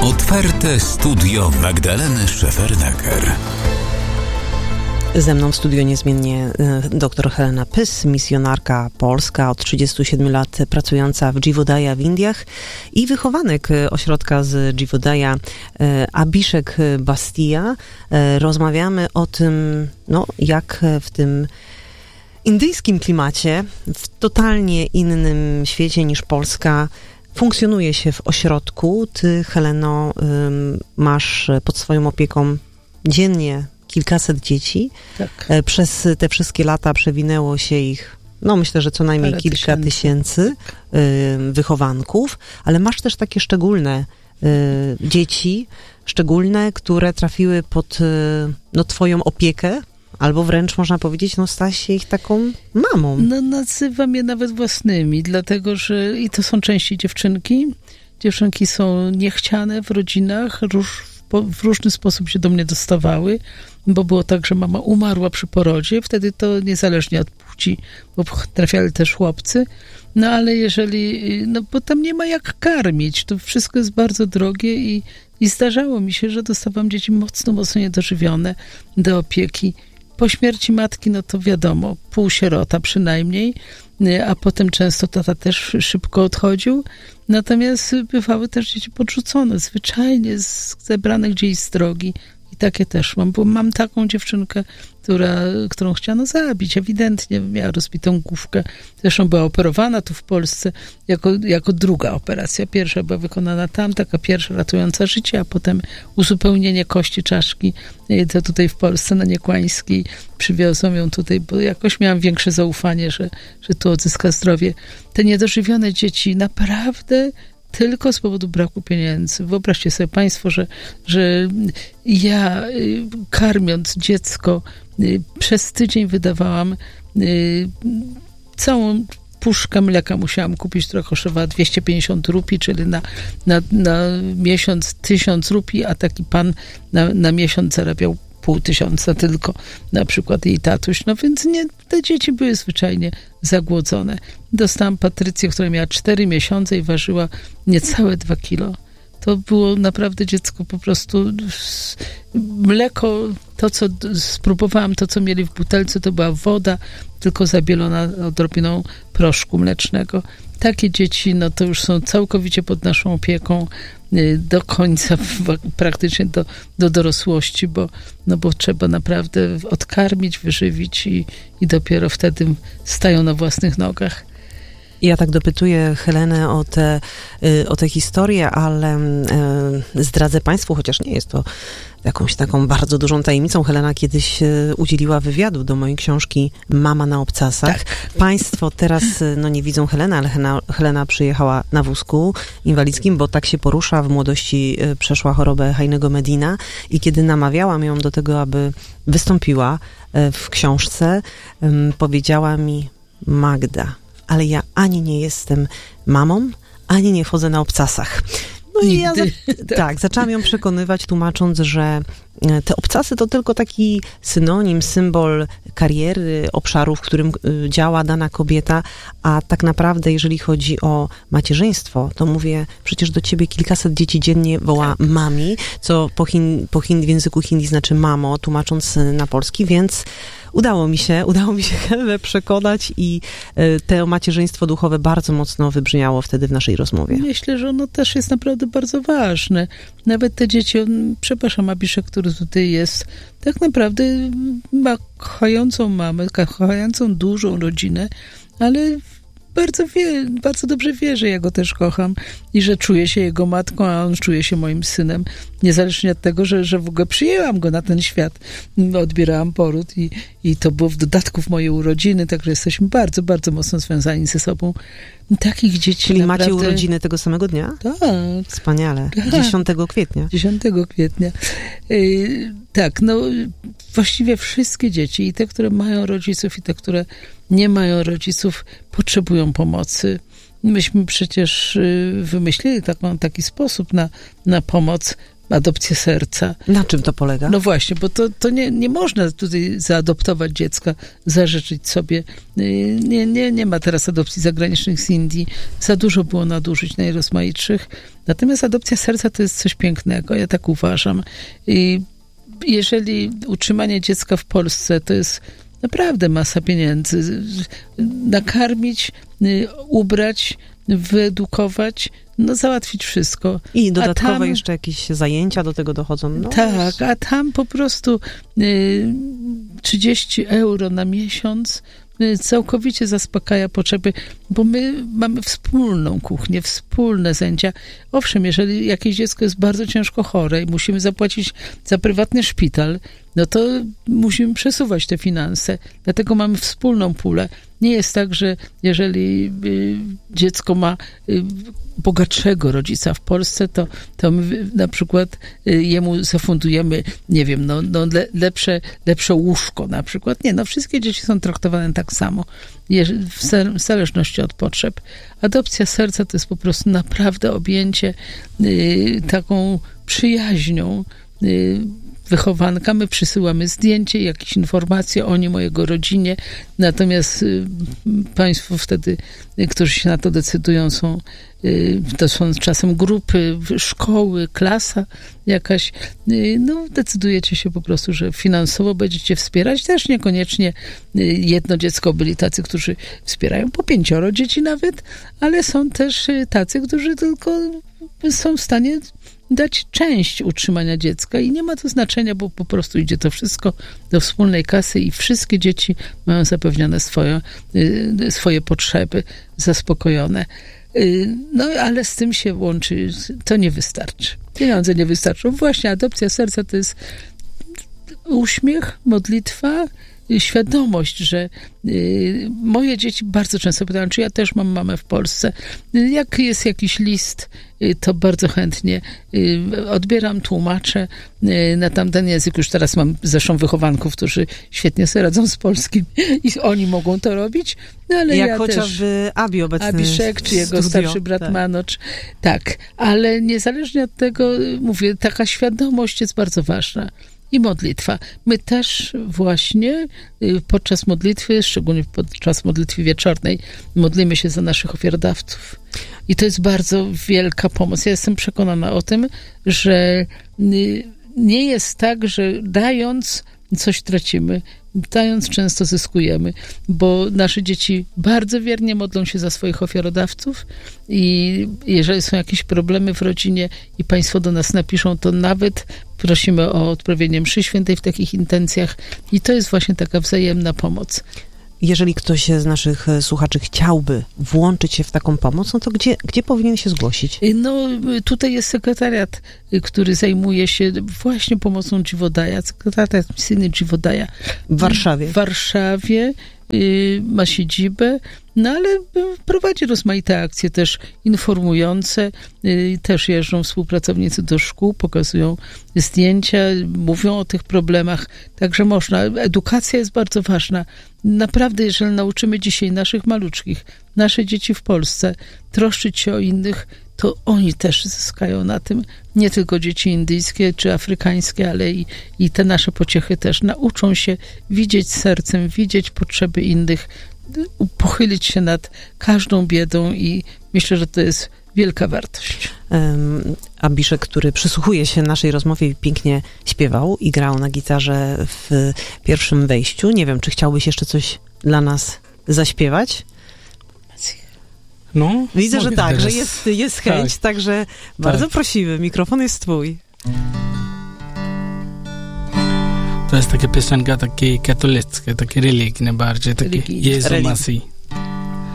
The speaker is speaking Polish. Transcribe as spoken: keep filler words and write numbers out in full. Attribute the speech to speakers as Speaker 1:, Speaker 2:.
Speaker 1: Otwarte studio Magdaleny Szefernaker.
Speaker 2: Ze mną w studiu niezmiennie dr Helena Pys, misjonarka polska, od trzydziestu siedmiu lat pracująca w Jeevodaya w Indiach i wychowanek ośrodka z Jeevodaya Abhishek Bastia. Rozmawiamy o tym, no, jak w tym indyjskim klimacie, w totalnie innym świecie niż Polska, funkcjonuje się w ośrodku. Ty, Heleno, masz pod swoją opieką dziennie kilkaset dzieci. Tak. Przez te wszystkie lata przewinęło się ich, no myślę, że co najmniej Parę kilka tysięcy, tysięcy y, wychowanków, ale masz też takie szczególne y, dzieci, szczególne, które trafiły pod y, no, twoją opiekę, albo wręcz można powiedzieć, no stałaś się ich taką mamą.
Speaker 3: No nazywam je nawet własnymi, dlatego, że i to są częściej dziewczynki. Dziewczynki są niechciane w rodzinach, róż, w różny sposób się do mnie dostawały, bo było tak, że mama umarła przy porodzie, wtedy to niezależnie od płci, bo trafiali też chłopcy, no ale jeżeli, no bo tam nie ma jak karmić, to wszystko jest bardzo drogie i, i zdarzało mi się, że dostawałam dzieci mocno, mocno niedożywione do opieki. Po śmierci matki, no to wiadomo, półsierota przynajmniej, a potem często tata też szybko odchodził. Natomiast bywały też dzieci podrzucone, zwyczajnie zebrane gdzieś z drogi. I takie też mam, bo mam taką dziewczynkę, która, którą chciano zabić. Ewidentnie miała rozbitą główkę. Zresztą była operowana tu w Polsce jako, jako druga operacja. Pierwsza była wykonana tam, taka pierwsza ratująca życie, a potem uzupełnienie kości czaszki. To tutaj w Polsce na Niekłańskiej przywiozą ją tutaj, bo jakoś miałam większe zaufanie, że, że tu odzyska zdrowie. Te niedożywione dzieci naprawdę tylko z powodu braku pieniędzy. Wyobraźcie sobie państwo, że, że ja karmiąc dziecko przez tydzień wydawałam całą puszkę mleka musiałam kupić, która kosztowała dwieście pięćdziesiąt rupii, czyli na, na, na miesiąc tysiąc rupii, a taki pan na, na miesiąc zarabiał pół tysiąca tylko, na przykład jej tatuś. No więc nie, te dzieci były zwyczajnie zagłodzone. Dostałam Patrycję, która miała cztery miesiące i ważyła niecałe dwa kilo. To było naprawdę dziecko po prostu mleko, to co spróbowałam, to co mieli w butelce, to była woda, tylko zabielona odrobiną proszku mlecznego. Takie dzieci, no to już są całkowicie pod naszą opieką do końca, praktycznie do, do dorosłości, bo, no bo trzeba naprawdę odkarmić, wyżywić i, i dopiero wtedy stają na własnych nogach.
Speaker 2: Ja tak dopytuję Helenę o te, o te historie, ale zdradzę państwu, chociaż nie jest to jakąś taką bardzo dużą tajemnicą. Helena kiedyś udzieliła wywiadu do mojej książki Mama na obcasach. Tak. Państwo teraz no nie widzą Heleny, ale Helena, Helena przyjechała na wózku inwalidzkim, bo tak się porusza. W młodości przeszła chorobę Heinego Medina i kiedy namawiałam ją do tego, aby wystąpiła w książce, powiedziała mi: Magda, ale ja ani nie jestem mamą, ani nie chodzę na obcasach. No i ja za, tak, zaczęłam ją przekonywać, tłumacząc, że te obcasy to tylko taki synonim, symbol kariery, obszaru, w którym działa dana kobieta, a tak naprawdę, jeżeli chodzi o macierzyństwo, to mówię, przecież do ciebie kilkaset dzieci dziennie woła tak. mami, co po, hin, po hin, w języku hindi znaczy mamo, tłumacząc na polski, więc udało mi się, udało mi się Helenę przekonać i to macierzyństwo duchowe bardzo mocno wybrzmiało wtedy w naszej rozmowie.
Speaker 3: Myślę, że ono też jest naprawdę bardzo ważne. Nawet te dzieci, przepraszam, Abhishek, który tutaj jest, tak naprawdę ma kochającą mamę, kochającą dużą rodzinę, ale bardzo wie, bardzo dobrze wie, że ja go też kocham i że czuję się jego matką, a on czuje się moim synem. Niezależnie od tego, że, że w ogóle przyjęłam go na ten świat. Odbierałam poród i, i to było w dodatku w moje urodziny, także jesteśmy bardzo, bardzo mocno związani ze sobą. Takich dzieci
Speaker 2: Czyli
Speaker 3: naprawdę...
Speaker 2: macie urodziny tego samego dnia?
Speaker 3: Tak.
Speaker 2: Wspaniale.
Speaker 3: Tak.
Speaker 2: dziesiątego kwietnia.
Speaker 3: dziesiątego kwietnia. Yy, tak, no właściwie wszystkie dzieci, i te, które mają rodziców, i te, które nie mają rodziców, potrzebują pomocy. Myśmy przecież yy, wymyślili taką, taki sposób na, na pomoc. adopcję serca.
Speaker 2: Na czym to polega?
Speaker 3: No właśnie, bo to, to nie, nie można tutaj zaadoptować dziecka, zażyczyć sobie. Nie, nie, nie ma teraz adopcji zagranicznych z Indii. Za dużo było nadużyć najrozmaitszych. Natomiast adopcja serca to jest coś pięknego, ja tak uważam. I jeżeli utrzymanie dziecka w Polsce to jest naprawdę masa pieniędzy, nakarmić, ubrać, wyedukować, no załatwić wszystko.
Speaker 2: I dodatkowe
Speaker 3: tam,
Speaker 2: jeszcze jakieś zajęcia do tego dochodzą. No,
Speaker 3: tak, a tam po prostu y, trzydzieści euro na miesiąc y, całkowicie zaspokaja potrzeby, bo my mamy wspólną kuchnię, wspólne zajęcia. Owszem, jeżeli jakieś dziecko jest bardzo ciężko chore i musimy zapłacić za prywatny szpital, no to musimy przesuwać te finanse. Dlatego mamy wspólną pulę. Nie jest tak, że jeżeli y, dziecko ma y, bogatszego rodzica w Polsce, to, to my na przykład y, jemu zafundujemy, nie wiem, no, no le, lepsze, lepsze łóżko na przykład. Nie, no wszystkie dzieci są traktowane tak samo, w, w zależności od potrzeb. Adopcja serca to jest po prostu naprawdę objęcie y, taką przyjaźnią y, wychowanka. My przysyłamy zdjęcie, jakieś informacje o nim, o jego rodzinie, natomiast y, państwo wtedy, y, którzy się na to decydują, są y, to są czasem grupy, szkoły, klasa jakaś, y, no decydujecie się po prostu, że finansowo będziecie wspierać, też niekoniecznie y, jedno dziecko, byli tacy, którzy wspierają po pięcioro dzieci nawet, ale są też y, tacy, którzy tylko są w stanie dać część utrzymania dziecka i nie ma to znaczenia, bo po prostu idzie to wszystko do wspólnej kasy i wszystkie dzieci mają zapewnione swoje, swoje potrzeby, zaspokojone. No, ale z tym się łączy, to nie wystarczy. Pieniądze nie wystarczą. Właśnie adopcja serca to jest uśmiech, modlitwa, świadomość, że y, moje dzieci bardzo często pytają, czy ja też mam mamę w Polsce. Jak jest jakiś list, y, to bardzo chętnie y, odbieram, tłumaczę y, na tamten język. Już teraz mam zresztą wychowanków, którzy świetnie sobie radzą z polskim i oni mogą to robić. No, ale
Speaker 2: jak
Speaker 3: ja
Speaker 2: chociażby
Speaker 3: też,
Speaker 2: Abi obecny
Speaker 3: Abi Szek, czy jego
Speaker 2: studio,
Speaker 3: starszy brat
Speaker 2: tak.
Speaker 3: Manocz. Tak, ale niezależnie od tego, mówię, taka świadomość jest bardzo ważna. I modlitwa. My też właśnie podczas modlitwy, szczególnie podczas modlitwy wieczornej, modlimy się za naszych ofiarodawców. I to jest bardzo wielka pomoc. Ja jestem przekonana o tym, że nie jest tak, że dając coś tracimy. Dając często zyskujemy, bo nasze dzieci bardzo wiernie modlą się za swoich ofiarodawców i jeżeli są jakieś problemy w rodzinie i państwo do nas napiszą, to nawet prosimy o odprawienie mszy świętej w takich intencjach i to jest właśnie taka wzajemna pomoc.
Speaker 2: Jeżeli ktoś z naszych słuchaczy chciałby włączyć się w taką pomoc, no to gdzie, gdzie powinien się zgłosić?
Speaker 3: No tutaj jest sekretariat, który zajmuje się właśnie pomocą Dziwodaja, sekretariat misyjny Dziwodaja.
Speaker 2: W Warszawie.
Speaker 3: W Warszawie y, ma siedzibę, no ale prowadzi rozmaite akcje też informujące, y, też jeżdżą współpracownicy do szkół, pokazują zdjęcia, mówią o tych problemach, także można. Edukacja jest bardzo ważna. Naprawdę, jeżeli nauczymy dzisiaj naszych maluczkich, nasze dzieci w Polsce troszczyć się o innych, to oni też zyskają na tym. Nie tylko dzieci indyjskie czy afrykańskie, ale i, i te nasze pociechy też nauczą się widzieć sercem, widzieć potrzeby innych, pochylić się nad każdą biedą i myślę, że to jest wielka wartość.
Speaker 2: Um, Abiszek, który przysłuchuje się naszej rozmowie, pięknie śpiewał i grał na gitarze w pierwszym wejściu. Nie wiem, czy chciałbyś jeszcze coś dla nas zaśpiewać?
Speaker 4: No,
Speaker 2: widzę, że tak,
Speaker 4: teraz.
Speaker 2: że jest, jest chęć, tak. Także tak. Bardzo prosimy, mikrofon jest twój.
Speaker 4: To jest taka piosenka, takie katolickie, takie religijne bardziej, takie Jezu Masji.